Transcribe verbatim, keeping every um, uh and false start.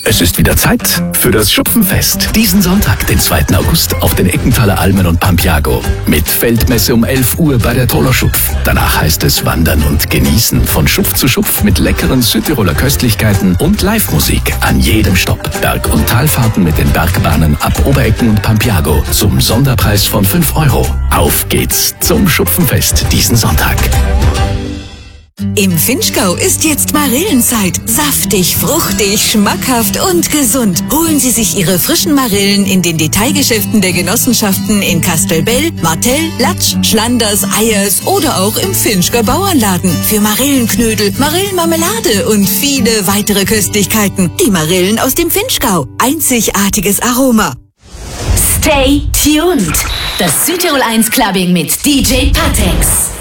Es ist wieder Zeit für das Schupfenfest. Diesen Sonntag, den zweiten August, auf den Eckenthaler Almen und Pampiago. Mit Feldmesse um elf Uhr bei der Toller Schupf. Danach heißt es Wandern und Genießen von Schupf zu Schupf mit leckeren Südtiroler Köstlichkeiten und Live-Musik an jedem Stopp. Berg- und Talfahrten mit den Bergbahnen ab Oberecken und Pampiago zum Sonderpreis von fünf Euro. Auf geht's zum Schupfenfest diesen Sonntag. Im Vinschgau ist jetzt Marillenzeit. Saftig, fruchtig, schmackhaft und gesund. Holen Sie sich Ihre frischen Marillen in den Detailgeschäften der Genossenschaften in Kastelbell, Martell, Latsch, Schlanders, Eyers oder auch im Vinschger Bauernladen. Für Marillenknödel, Marillenmarmelade und viele weitere Köstlichkeiten. Die Marillen aus dem Vinschgau. Einzigartiges Aroma. Stay tuned. Das Südtirol eins Clubbing mit D J Patex.